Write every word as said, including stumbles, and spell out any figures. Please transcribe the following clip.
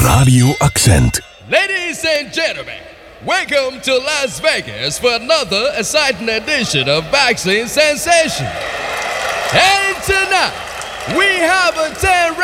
Radio Accent. Ladies and gentlemen, welcome to Las Vegas for another exciting edition of Boxing Sensation. And tonight, we have a ten